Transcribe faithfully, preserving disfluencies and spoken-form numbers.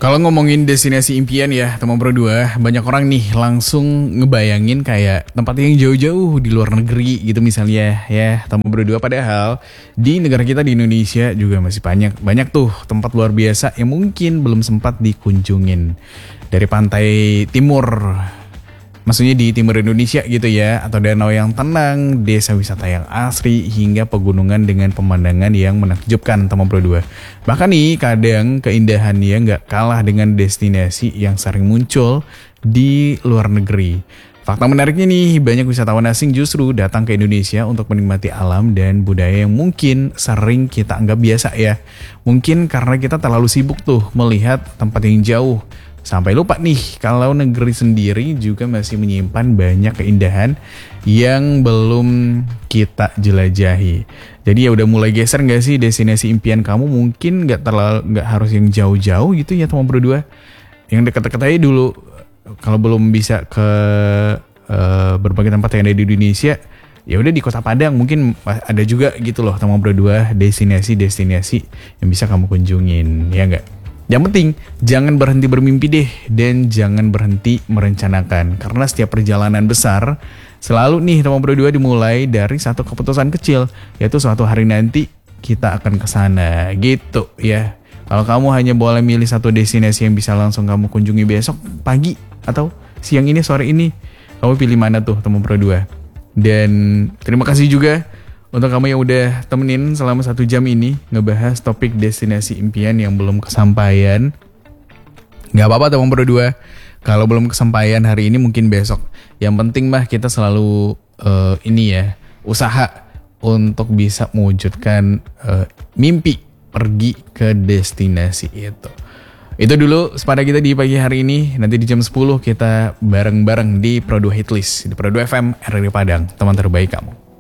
Kalau ngomongin destinasi impian ya teman berdua, banyak orang nih langsung ngebayangin kayak tempat yang jauh-jauh di luar negeri gitu misalnya ya teman berdua. Padahal di negara kita di Indonesia juga masih banyak banyak tuh tempat luar biasa yang mungkin belum sempat dikunjungin. Dari pantai timur, maksudnya di timur Indonesia gitu ya, atau danau yang tenang, desa wisata yang asri, hingga pegunungan dengan pemandangan yang menakjubkan teman berdua. Bahkan nih kadang keindahannya nggak kalah dengan destinasi yang sering muncul di luar negeri. Fakta menariknya nih, banyak wisatawan asing justru datang ke Indonesia untuk menikmati alam dan budaya yang mungkin sering kita anggap biasa ya. Mungkin karena kita terlalu sibuk tuh melihat tempat yang jauh, sampai lupa nih kalau negeri sendiri juga masih menyimpan banyak keindahan yang belum kita jelajahi. Jadi ya udah mulai geser gak sih destinasi impian kamu? Mungkin gak terlalu, gak harus yang jauh-jauh gitu ya teman berdua. Yang deket-deket aja dulu. Kalau belum bisa ke uh, berbagai tempat yang ada di Indonesia, ya udah di Kota Padang mungkin ada juga gitu loh teman berdua, destinasi-destinasi yang bisa kamu kunjungin, ya enggak? Yang penting jangan berhenti bermimpi deh, dan jangan berhenti merencanakan, karena setiap perjalanan besar selalu nih teman berdua dimulai dari satu keputusan kecil, yaitu suatu hari nanti kita akan ke sana gitu ya. Kalau kamu hanya boleh milih satu destinasi yang bisa langsung kamu kunjungi besok pagi atau siang ini, sore ini, kamu pilih mana tuh teman berdua? Dan terima kasih juga untuk kamu yang udah temenin selama satu jam ini ngebahas topik destinasi impian yang belum kesampaian. Gak apa-apa teman berdua, kalau belum kesampaian hari ini mungkin besok. Yang penting mah kita selalu uh, ini ya, usaha untuk bisa mewujudkan uh, mimpi pergi ke destinasi itu. Itu dulu sepada kita di pagi hari ini. Nanti di jam sepuluh kita bareng-bareng di Pro dua Hitlist, di Pro dua F M R R I Padang, teman terbaik kamu.